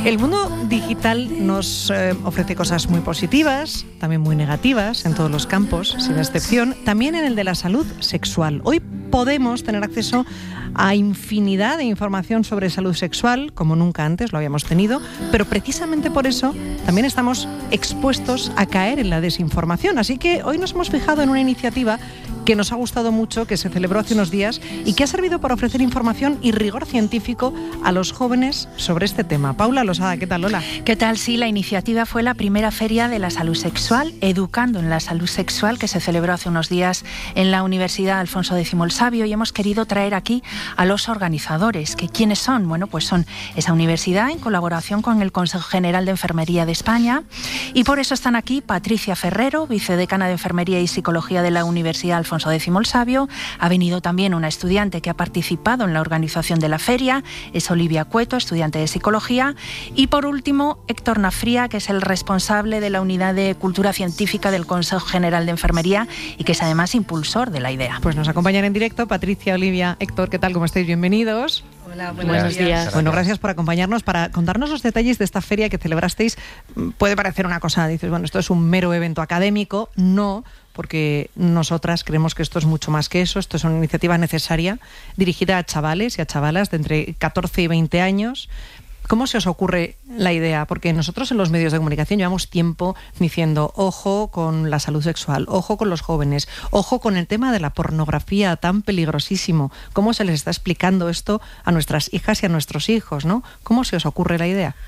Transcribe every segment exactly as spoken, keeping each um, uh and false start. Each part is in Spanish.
El mundo digital nos eh, ofrece cosas muy positivas, también muy negativas, en todos los campos, sin excepción, también en el de la salud sexual. Hoy podemos tener acceso a infinidad de información sobre salud sexual, como nunca antes lo habíamos tenido, pero precisamente por eso también estamos expuestos a caer en la desinformación. Así que hoy nos hemos fijado en una iniciativa que nos ha gustado mucho, que se celebró hace unos días y que ha servido para ofrecer información y rigor científico a los jóvenes sobre este tema. Paula Losada, ¿qué tal, Lola? ¿Qué tal? Sí, la iniciativa fue la primera feria de la salud sexual, Educando en la Salud Sexual, que se celebró hace unos días en la Universidad Alfonso X el Sabio, y hemos querido traer aquí a los organizadores. ¿Que quiénes son? Bueno, pues son esa universidad en colaboración con el Consejo General de Enfermería de España, y por eso están aquí Patricia Ferrero, vicedecana de Enfermería y Psicología de la Universidad Alfonso X el Sabio. Ha venido también una estudiante que ha participado en la organización de la feria, es Olivia Cueto, estudiante de Psicología, y por último Héctor Nafría, que es el responsable de la Unidad de Cultura Científica del Consejo General de Enfermería y que es además impulsor de la idea. Pues nos acompañan en directo Patricia, Olivia, Héctor, ¿qué tal? ¿Cómo estáis? Bienvenidos. Hola, buenos, buenos días. días. Bueno, gracias por acompañarnos para contarnos los detalles de esta feria que celebrasteis. Puede parecer una cosa, dices, bueno, esto es un mero evento académico. No, porque nosotras creemos que esto es mucho más que eso. Esto es una iniciativa necesaria dirigida a chavales y a chavalas de entre catorce y veinte años. ¿Cómo se os ocurre la idea? Porque nosotros en los medios de comunicación llevamos tiempo diciendo ojo con la salud sexual, ojo con los jóvenes, ojo con el tema de la pornografía tan peligrosísimo. ¿Cómo se les está explicando esto a nuestras hijas y a nuestros hijos, ¿no? ¿Cómo se os ocurre la idea?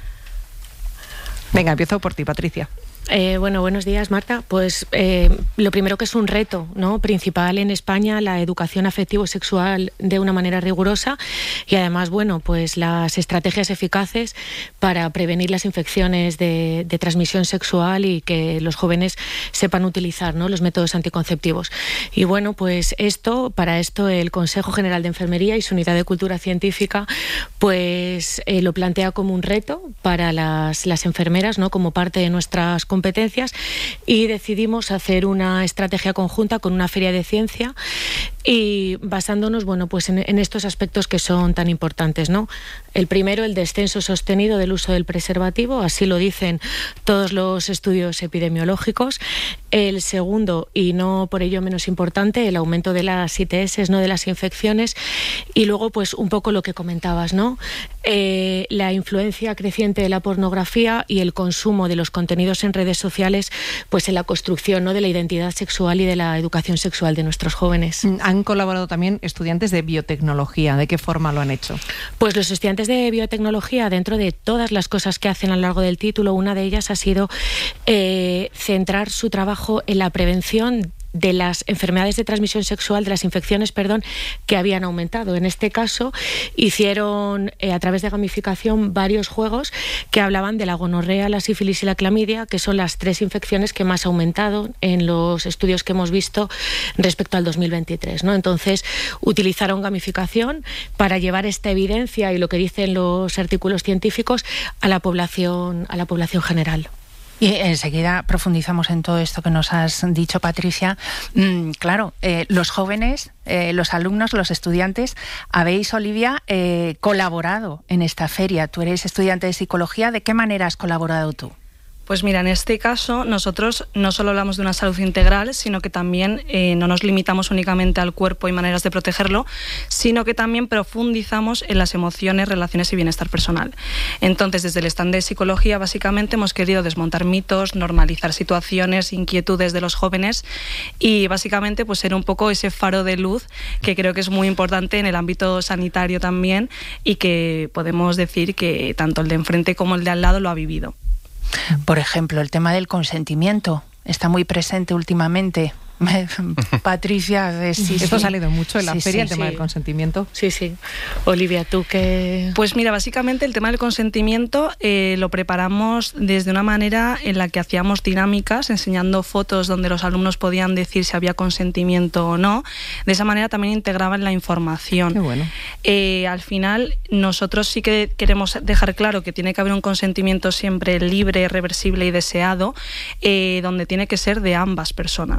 Venga, empiezo por ti, Patricia. Eh, bueno, buenos días, Marta. Pues eh, lo primero que es un reto, ¿no?, principal en España, la educación afectivo-sexual de una manera rigurosa y además, bueno, pues las estrategias eficaces para prevenir las infecciones de, de transmisión sexual y que los jóvenes sepan utilizar, ¿no?, los métodos anticonceptivos. Y bueno, pues esto, para esto el Consejo General de Enfermería y su Unidad de Cultura Científica, pues eh, lo plantea como un reto para las, las enfermeras, ¿no?, como parte de nuestras competencias, y decidimos hacer una estrategia conjunta con una feria de ciencia y basándonos, bueno, pues en, en estos aspectos que son tan importantes, ¿no? El primero, el descenso sostenido del uso del preservativo, así lo dicen todos los estudios epidemiológicos. El segundo, y no por ello menos importante, el aumento de las I T S, ¿no?, de las infecciones. Y luego, pues un poco lo que comentabas, ¿no? Eh, la influencia creciente de la pornografía y el consumo de los contenidos en redes sociales, pues en la construcción, ¿no?, de la identidad sexual y de la educación sexual de nuestros jóvenes. Han colaborado también estudiantes de biotecnología. ¿De qué forma lo han hecho? Pues los estudiantes de biotecnología, dentro de todas las cosas que hacen a lo largo del título, una de ellas ha sido eh, centrar su trabajo en la prevención de las enfermedades de transmisión sexual, de las infecciones, perdón, que habían aumentado. En este caso, hicieron eh, a través de gamificación varios juegos que hablaban de la gonorrea, la sífilis y la clamidia, que son las tres infecciones que más han aumentado en los estudios que hemos visto respecto al dos mil veintitrés, ¿no? Entonces, utilizaron gamificación para llevar esta evidencia y lo que dicen los artículos científicos a la población, a la población general. Y enseguida profundizamos en todo esto que nos has dicho, Patricia. Mm, claro, eh, los jóvenes, eh, los alumnos, los estudiantes, habéis, Olivia, eh, colaborado en esta feria. Tú eres estudiante de Psicología. ¿De qué manera has colaborado tú? Pues mira, en este caso nosotros no solo hablamos de una salud integral, sino que también eh, no nos limitamos únicamente al cuerpo y maneras de protegerlo, sino que también profundizamos en las emociones, relaciones y bienestar personal. Entonces, desde el stand de Psicología, básicamente hemos querido desmontar mitos, normalizar situaciones, inquietudes de los jóvenes y básicamente pues ser un poco ese faro de luz que creo que es muy importante en el ámbito sanitario también y que podemos decir que tanto el de enfrente como el de al lado lo ha vivido. Por ejemplo, el tema del consentimiento está muy presente últimamente. Patricia, sí, esto sí. ha salido mucho en la sí, feria, sí, el tema sí. del consentimiento. Sí, sí. Olivia, ¿tú qué...? Pues mira, básicamente el tema del consentimiento eh, lo preparamos desde una manera en la que hacíamos dinámicas, enseñando fotos donde los alumnos podían decir si había consentimiento o no. De esa manera también integraban la información. Qué bueno. Eh, al final, nosotros sí que queremos dejar claro que tiene que haber un consentimiento siempre libre, reversible y deseado, eh, donde tiene que ser de ambas personas.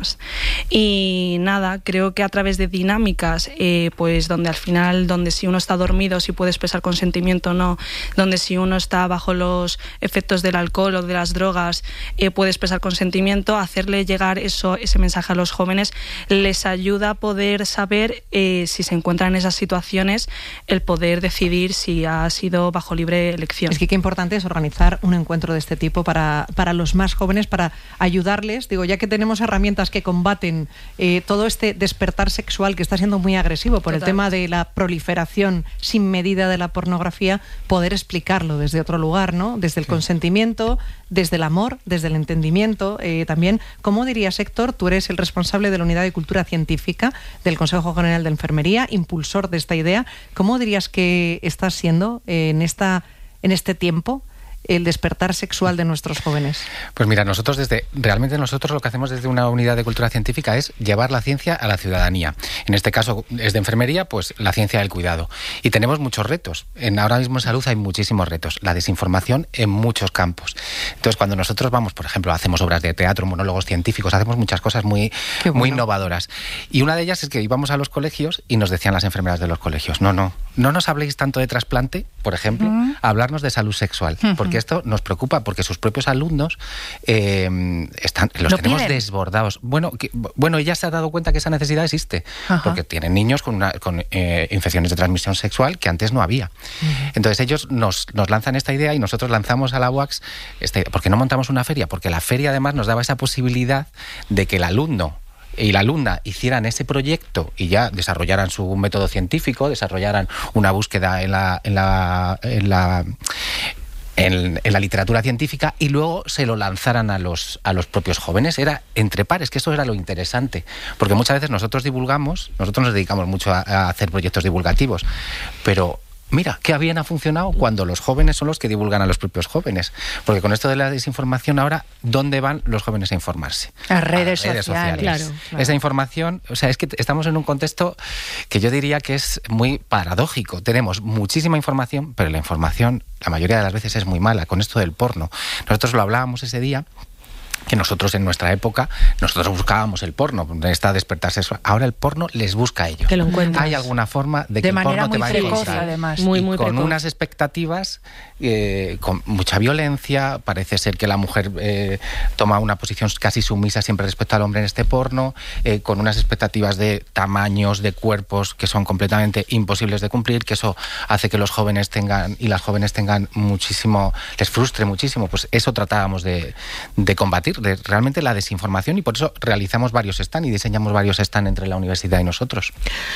Y nada, creo que a través de dinámicas, eh, pues donde al final, donde si uno está dormido, si puede expresar consentimiento o no, donde si uno está bajo los efectos del alcohol o de las drogas, eh, puede expresar consentimiento, hacerle llegar eso, ese mensaje a los jóvenes les ayuda a poder saber eh, si se encuentran en esas situaciones, el poder decidir si ha sido bajo libre elección. Es que qué importante es organizar un encuentro de este tipo para, para los más jóvenes, para ayudarles, digo, ya que tenemos herramientas que combaten eh, todo este despertar sexual que está siendo muy agresivo por Total. el tema de la proliferación sin medida de la pornografía, poder explicarlo desde otro lugar, ¿no? Desde el sí. consentimiento, desde el amor, desde el entendimiento. Eh, también, ¿cómo dirías, Héctor? Tú eres el responsable de la Unidad de Cultura Científica del Consejo General de Enfermería, impulsor de esta idea. ¿Cómo dirías que está siendo eh, en, esta, en este tiempo el despertar sexual de nuestros jóvenes? Pues mira, nosotros desde realmente nosotros lo que hacemos desde una unidad de cultura científica es llevar la ciencia a la ciudadanía. En este caso es de enfermería, pues la ciencia del cuidado. Y tenemos muchos retos. En, ahora mismo en salud hay muchísimos retos. La desinformación en muchos campos. Entonces, cuando nosotros vamos, por ejemplo, hacemos obras de teatro, monólogos científicos, hacemos muchas cosas muy, bueno. muy innovadoras. Y una de ellas es que íbamos a los colegios y nos decían las enfermeras de los colegios, no, no, no nos habléis tanto de trasplante, por ejemplo, uh-huh. hablarnos de salud sexual. Uh-huh. Porque esto nos preocupa, porque sus propios alumnos eh, están, los ¿Lo tenemos piden? desbordados. Bueno, que, bueno, ella se ha dado cuenta que esa necesidad existe, Ajá. porque tienen niños con, una, con eh, infecciones de transmisión sexual que antes no había. Uh-huh. Entonces ellos nos, nos lanzan esta idea y nosotros lanzamos a la U A C S, este, ¿por qué no montamos una feria? Porque la feria además nos daba esa posibilidad de que el alumno y la alumna hicieran ese proyecto y ya desarrollaran su método científico, desarrollaran una búsqueda en la... En la, en la En, en la literatura científica y luego se lo lanzaran a los, a los propios jóvenes. Era entre pares, que eso era lo interesante. Porque muchas veces nosotros divulgamos, nosotros nos dedicamos mucho a, a hacer proyectos divulgativos, pero mira, qué bien ha funcionado cuando los jóvenes son los que divulgan a los propios jóvenes. Porque con esto de la desinformación ahora, ¿dónde van los jóvenes a informarse? A redes, a redes sociales. sociales. Claro, claro. Esa información, o sea, es que estamos en un contexto que yo diría que es muy paradójico. Tenemos muchísima información, pero la información, la mayoría de las veces, es muy mala. Con esto del porno. Nosotros lo hablábamos ese día, que nosotros en nuestra época, nosotros buscábamos el porno, está despertar sexual. Ahora el porno les busca a ellos. Que lo encuentras. Hay alguna forma de, de que el porno te va a encontrar. Precoz, además. Muy, muy y con precoz. unas expectativas, eh, con mucha violencia. Parece ser que la mujer eh, toma una posición casi sumisa siempre respecto al hombre en este porno, eh, con unas expectativas de tamaños, de cuerpos que son completamente imposibles de cumplir, que eso hace que los jóvenes tengan, y las jóvenes tengan muchísimo, les frustre muchísimo. Pues eso tratábamos de, de combatir, de realmente la desinformación, y por eso realizamos varios stand y diseñamos varios stand entre la universidad y nosotros.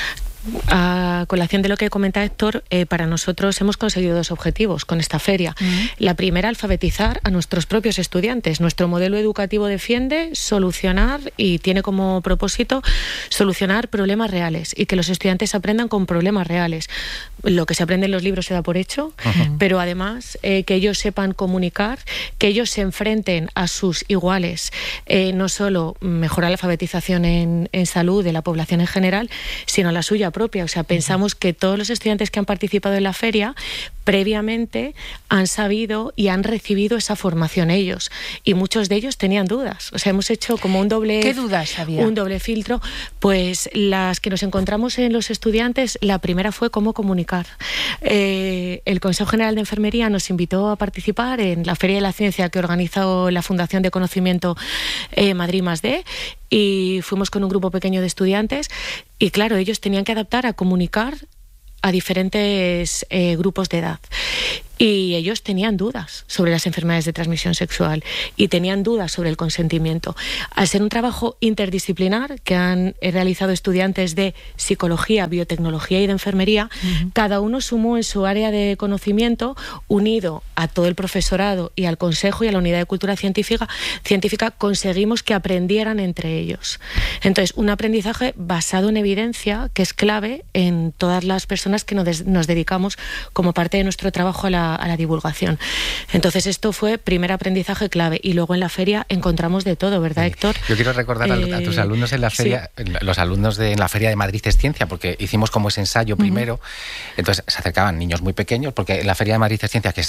A colación de lo que comenta Héctor, eh, para nosotros hemos conseguido dos objetivos con esta feria. Uh-huh. La primera, alfabetizar a nuestros propios estudiantes. Nuestro modelo educativo defiende solucionar y tiene como propósito solucionar problemas reales y que los estudiantes aprendan con problemas reales. Lo que se aprende en los libros se da por hecho, uh-huh. pero además eh, que ellos sepan comunicar, que ellos se enfrenten a sus iguales, eh, no solo mejorar la alfabetización en, en salud de la población en general, sino la suya propia. O sea, pensamos que todos los estudiantes que han participado en la feria previamente han sabido y han recibido esa formación ellos, y muchos de ellos tenían dudas. O sea, hemos hecho como un doble... ¿Qué dudas había? Un doble filtro. Pues las que nos encontramos en los estudiantes, la primera fue cómo comunicar. Eh, el Consejo General de Enfermería nos invitó a participar en la Feria de la Ciencia que organizó la Fundación de Conocimiento eh, Madrid más D, y fuimos con un grupo pequeño de estudiantes y claro, ellos tenían que adaptar a comunicar a diferentes eh, grupos de edad. Y ellos tenían dudas sobre las enfermedades de transmisión sexual y tenían dudas sobre el consentimiento. Al ser un trabajo interdisciplinar que han realizado estudiantes de psicología, biotecnología y de enfermería, uh-huh. cada uno sumó en su área de conocimiento, unido a todo el profesorado y al consejo y a la unidad de cultura científica, científica conseguimos que aprendieran entre ellos. Entonces, un aprendizaje basado en evidencia que es clave en todas las personas que nos, nos dedicamos como parte de nuestro trabajo a la a la divulgación. Entonces esto fue primer aprendizaje clave, y luego en la feria encontramos de todo, ¿verdad, Héctor? Yo quiero recordar eh, a tus alumnos en la feria, sí. los alumnos de en la feria de Madrid es Ciencia, porque hicimos como ese ensayo primero, uh-huh. entonces se acercaban niños muy pequeños, porque la feria de Madrid es Ciencia, que es enorme,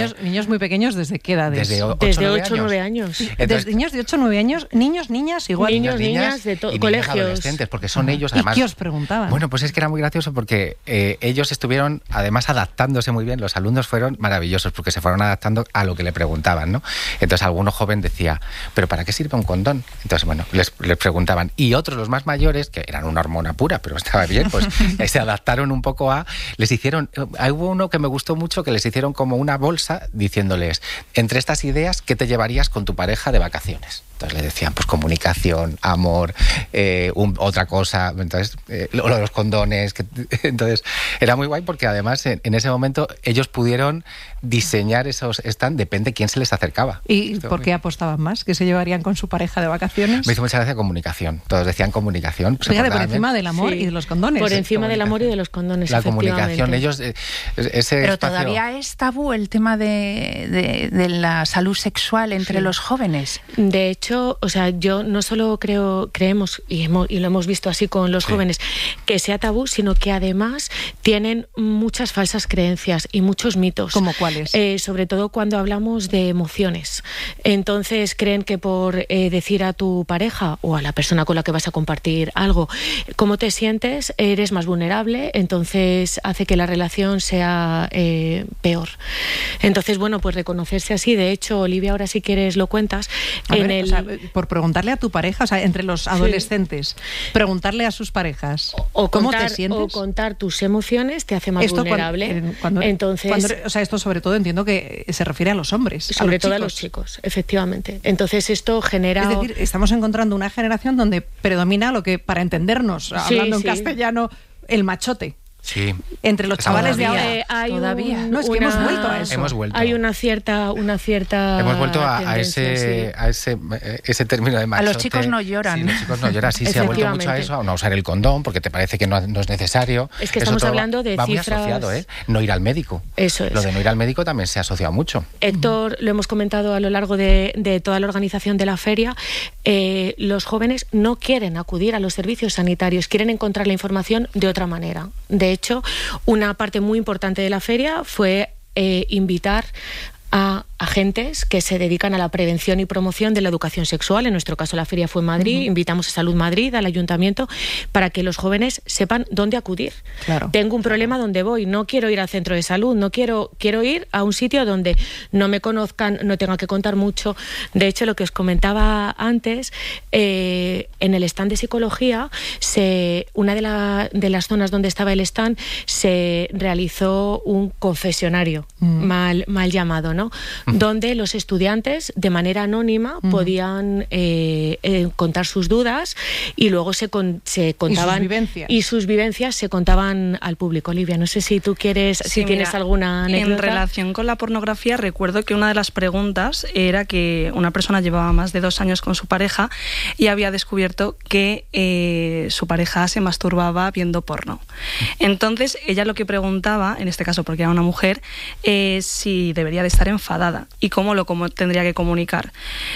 niños, niños muy pequeños, ¿desde qué edades? Desde ocho o nueve años. años. Desde niños de ocho o nueve años, niños, niñas, igual. Niños, niñas, niñas de todos y colegios. adolescentes, porque son Ajá. ellos además. ¿Y qué os preguntaban? Bueno, pues es que era muy gracioso porque eh, ellos estuvieron además adaptándose muy bien. Los alumnos fueron maravillosos porque se fueron adaptando a lo que le preguntaban, ¿no? Entonces alguno joven decía, ¿pero para qué sirve un condón? Entonces, bueno, les, les preguntaban. Y otros, los más mayores, que eran una hormona pura, pero estaba bien, pues se adaptaron un poco a... Les hicieron... Hubo uno que me gustó mucho que les hicieron como una bolsa diciéndoles, entre estas ideas, ¿qué te llevarías con tu pareja de vacaciones? Entonces le decían, pues comunicación, amor, eh, un, otra cosa, entonces eh, lo, lo de los condones. Que, entonces era muy guay porque además en, en ese momento ellos pudieron diseñar esos stands, depende quién se les acercaba. ¿Y Esto por qué apostaban más? ¿Que se llevarían con su pareja de vacaciones? Me hizo mucha gracia comunicación. Todos decían comunicación. Pues fíjate, por encima bien. del amor Sí. y de los condones. Por encima del amor y de los condones, La comunicación, efectivamente. ellos... Eh, ese Pero espacio... todavía es tabú el tema de, de, de la salud sexual entre Sí. los jóvenes. De hecho, o sea, yo no solo creo, creemos, y, hemos, y lo hemos visto así con los Sí. jóvenes, que sea tabú, sino que además tienen muchas falsas creencias y muchos mitos. ¿Cómo cuáles? Eh, sobre todo cuando hablamos de emociones. Entonces creen que por eh, decir a tu pareja o a la persona con la que vas a compartir algo, cómo te sientes, eres más vulnerable, entonces hace que la relación sea eh, peor. Entonces, bueno, pues reconocerse así. De hecho, Olivia, ahora si quieres lo cuentas. A en ver, el... o sea, por preguntarle a tu pareja, o sea, entre los adolescentes, preguntarle a sus parejas, o ¿cómo contar, te sientes? o contar tus emociones te hace más Esto vulnerable. Cuando, cuando, Entonces, cuando, o sea, esto sobre todo entiendo que se refiere a los hombres. sobre a los todo chicos. a los chicos, efectivamente. Entonces esto genera... Es decir, estamos encontrando una generación donde predomina lo que, para entendernos, Sí, hablando en sí. castellano, el machote. Sí. Entre los chavales de Todavía. ahora. Eh, hay Todavía. un- No, es que una- hemos vuelto a eso. Hemos vuelto. Hay una cierta, una cierta Hemos vuelto a, a tendencia, ese, sí. a ese eh, ese término de machote. los chicos no lloran. Sí, los chicos no lloran. Sí, se ha vuelto mucho a Efectivamente. eso, a no usar el condón porque te parece que no, no es necesario. Es que Eso estamos todo hablando de va muy cifras- asociado, ¿eh? No ir al médico. Eso es. Lo de no ir al médico también se ha asociado mucho. Héctor, lo hemos comentado a lo largo de, de toda la organización de la feria, eh, los jóvenes no quieren acudir a los servicios sanitarios, quieren encontrar la información de otra manera. De hecho, una parte muy importante de la feria fue eh, invitar a agentes que se dedican a la prevención y promoción de la educación sexual. En nuestro caso la feria fue en Madrid, uh-huh. Invitamos a Salud Madrid, al ayuntamiento, para que los jóvenes sepan dónde acudir. Claro. Tengo un problema donde voy, no quiero ir al centro de salud, no quiero, quiero ir a un sitio donde no me conozcan, no tenga que contar mucho. De hecho, lo que os comentaba antes, eh, en el stand de psicología, se, una de, la, de las zonas donde estaba el stand, se realizó un confesionario, mm. mal, mal llamado, ¿no? Mm. Donde los estudiantes, de manera anónima, mm. podían eh, eh, contar sus dudas y luego se, con, se contaban... ¿Y sus vivencias? Y sus vivencias se contaban al público. Olivia, no sé si tú quieres, sí, si mira, tienes alguna anécdota. En relación con la pornografía, recuerdo que una de las preguntas era que una persona llevaba más de dos años con su pareja y había descubierto que eh, su pareja se masturbaba viendo porno. Entonces, ella lo que preguntaba, en este caso porque era una mujer, es si debería de estar enfadada y cómo lo cómo tendría que comunicar.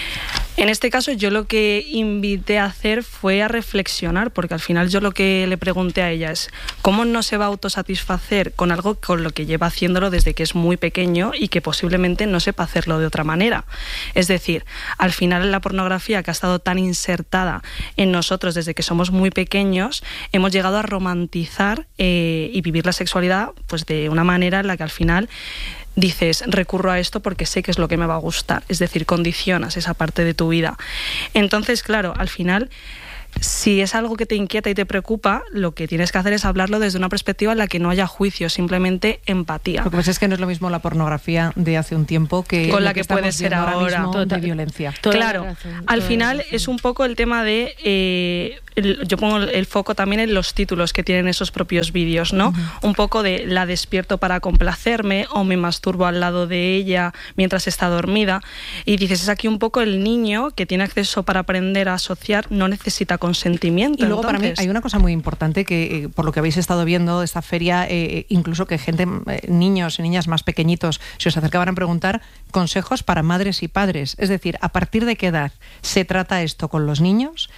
En este caso, yo lo que invité a hacer fue a reflexionar, porque al final yo lo que le pregunté a ella es cómo no se va a autosatisfacer con algo con lo que lleva haciéndolo desde que es muy pequeño y que posiblemente no sepa hacerlo de otra manera. Es decir, al final la pornografía, que ha estado tan insertada en nosotros desde que somos muy pequeños, hemos llegado a romantizar eh, y vivir la sexualidad pues de una manera en la que al final dices, recurro a esto porque sé que es lo que me va a gustar. Es decir, condicionas esa parte de tu vida. Entonces, claro, al final, si es algo que te inquieta y te preocupa, lo que tienes que hacer es hablarlo desde una perspectiva en la que no haya juicio, simplemente empatía. Lo que pasa es que no es lo mismo la pornografía de hace un tiempo que con la que, que puede ser ahora, ahora mismo total, de violencia. Claro, razón, al final es un poco el tema de eh, el, yo pongo el foco también en los títulos que tienen esos propios vídeos, ¿no? Uh-huh. Un poco de la despierto para complacerme o me masturbo al lado de ella mientras está dormida, y dices, es aquí un poco el niño que tiene acceso para aprender a asociar, no necesita consentimiento. Y luego entonces... para mí hay una cosa muy importante que eh, por lo que habéis estado viendo esta feria, eh, incluso que gente, eh, niños y niñas más pequeñitos se os acercaban a preguntar consejos para madres y padres, es decir, a partir de qué edad se trata esto con los niños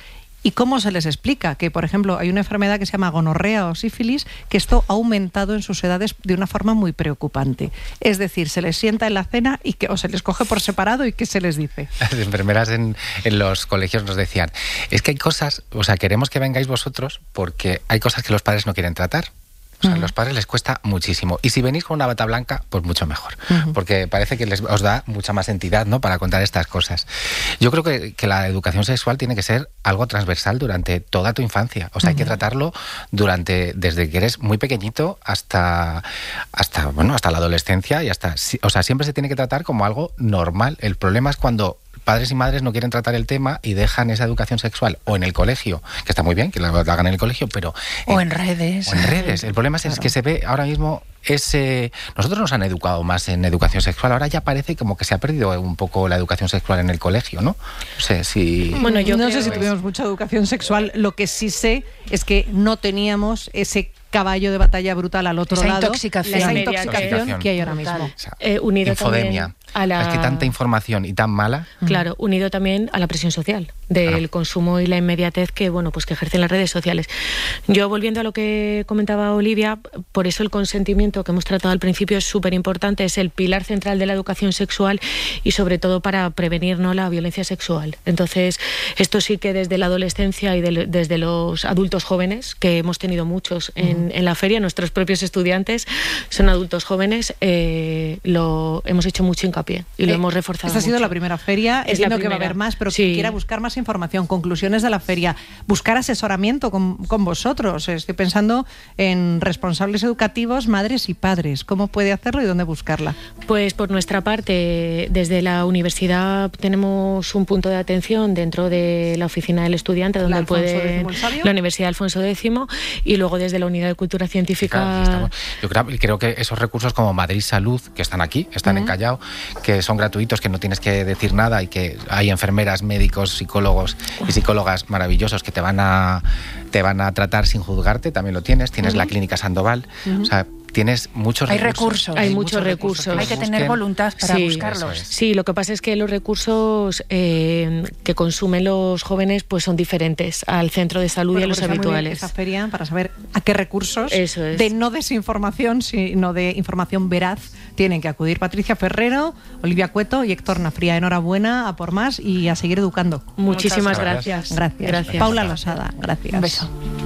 y cómo se les explica que, por ejemplo, hay una enfermedad que se llama gonorrea o sífilis, que esto ha aumentado en sus edades de una forma muy preocupante. Es decir, se les sienta en la cena y que, o se les coge por separado y ¿qué se les dice? Las enfermeras en, en los colegios nos decían, es que hay cosas, o sea, queremos que vengáis vosotros porque hay cosas que los padres no quieren tratar. O sea, a los padres les cuesta muchísimo. Y si venís con una bata blanca, pues mucho mejor. Uh-huh. Porque parece que les, os da mucha más entidad, ¿no?, para contar estas cosas. Yo creo que, que la educación sexual tiene que ser algo transversal durante toda tu infancia. O sea, uh-huh. hay que tratarlo durante desde que eres muy pequeñito hasta, hasta, bueno, hasta la adolescencia y hasta... O sea, siempre se tiene que tratar como algo normal. El problema es cuando padres y madres no quieren tratar el tema y dejan esa educación sexual o en el colegio, que está muy bien que la hagan en el colegio, pero... O en, en redes. O en redes. El problema es, claro. es que se ve ahora mismo... Ese, nosotros nos han educado más en educación sexual, ahora ya parece como que se ha perdido un poco la educación sexual en el colegio, ¿no? No sé si... Bueno, yo no sé si tuvimos mucha educación sexual, lo que sí sé es que no teníamos ese caballo de batalla brutal al otro esa lado, intoxicación. esa intoxicación que hay ahora mismo. O sea, eh, unido infodemia. A la... Es que tanta información y tan mala. Claro, unido también a la presión social del claro. consumo y la inmediatez que, bueno, pues que ejercen las redes sociales. Yo, volviendo a lo que comentaba Olivia, por eso el consentimiento que hemos tratado al principio es súper importante, es el pilar central de la educación sexual y sobre todo para prevenir, ¿no?, la violencia sexual. Entonces, esto sí que desde la adolescencia y de, desde los adultos jóvenes, que hemos tenido muchos en, uh-huh. en la feria, nuestros propios estudiantes son adultos jóvenes, eh, lo hemos hecho mucho hincapié y lo eh, hemos reforzado. Esta ha sido mucho. la primera feria, es la que va a haber más, pero sí. quien quiera buscar más información, conclusiones de la feria, buscar asesoramiento con, con vosotros. Estoy pensando en responsables educativos, madres y padres. ¿Cómo puede hacerlo y dónde buscarla? Pues por nuestra parte, desde la universidad tenemos un punto de atención dentro de la oficina del estudiante, donde la puede la Universidad Alfonso X, y luego desde la unidad de cultura científica. Claro, yo creo, creo que esos recursos como Madrid Salud, que están aquí, están uh-huh. en Callao, que son gratuitos, que no tienes que decir nada y que hay enfermeras, médicos, psicólogos y psicólogas maravillosos que te van a te van a tratar sin juzgarte, también lo tienes. Tienes uh-huh. la Clínica Sandoval, uh-huh. o sea, tienes muchos hay recursos. recursos. Hay, hay muchos recursos. recursos. Hay que tener voluntad para sí, buscarlos. Es. Sí, lo que pasa es que los recursos eh, que consumen los jóvenes pues son diferentes al centro de salud bueno, y a los habituales. Esa feria para saber a qué recursos Eso es. de no desinformación, sino de información veraz tienen que acudir. Patricia Ferrero, Olivia Cueto y Héctor Nafría. Enhorabuena, a por más y a seguir educando. Muchísimas gracias. gracias. Gracias. gracias. Paula Losada, gracias. Un beso.